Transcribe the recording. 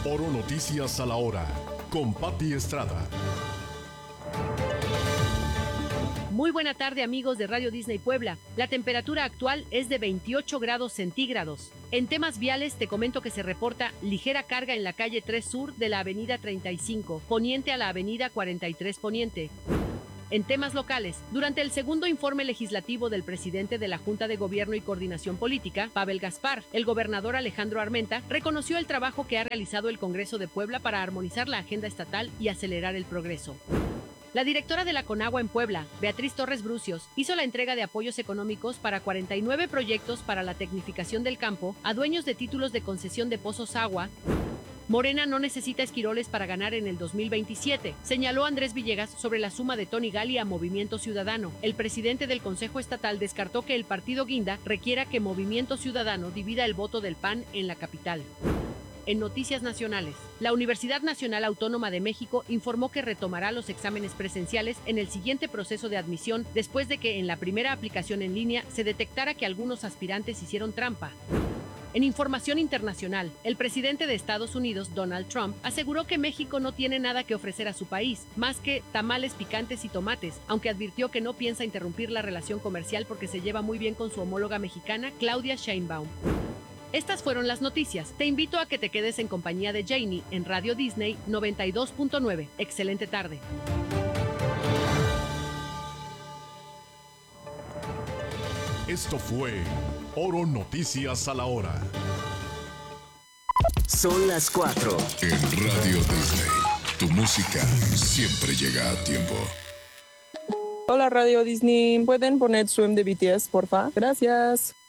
Oro Noticias a la hora, con Pati Estrada. Muy buena tarde, amigos de Radio Disney Puebla. La temperatura actual es de 28 grados centígrados. En temas viales te comento que se reporta ligera carga en la calle 3 Sur de la avenida 35, poniente a la avenida 43 Poniente. En temas locales, durante el segundo informe legislativo del presidente de la Junta de Gobierno y Coordinación Política, Pavel Gaspar, el gobernador Alejandro Armenta reconoció el trabajo que ha realizado el Congreso de Puebla para armonizar la agenda estatal y acelerar el progreso. La directora de la Conagua en Puebla, Beatriz Torres Brucios, hizo la entrega de apoyos económicos para 49 proyectos para la tecnificación del campo a dueños de títulos de concesión de pozos agua. Morena no necesita esquiroles para ganar en el 2027, señaló Andrés Villegas sobre la suma de Tony Gali a Movimiento Ciudadano. El presidente del Consejo Estatal descartó que el partido Guinda requiera que Movimiento Ciudadano divida el voto del PAN en la capital. En noticias nacionales, la Universidad Nacional Autónoma de México informó que retomará los exámenes presenciales en el siguiente proceso de admisión después de que en la primera aplicación en línea se detectara que algunos aspirantes hicieron trampa. En información internacional, el presidente de Estados Unidos, Donald Trump, aseguró que México no tiene nada que ofrecer a su país, más que tamales picantes y tomates, aunque advirtió que no piensa interrumpir la relación comercial porque se lleva muy bien con su homóloga mexicana, Claudia Sheinbaum. Estas fueron las noticias. Te invito a que te quedes en compañía de Janie en Radio Disney 92.9. Excelente tarde. Esto fue Oro Noticias a la hora. Son las 4. En Radio Disney, tu música siempre llega a tiempo. Hola Radio Disney, ¿pueden poner Swim de BTS, porfa? Gracias.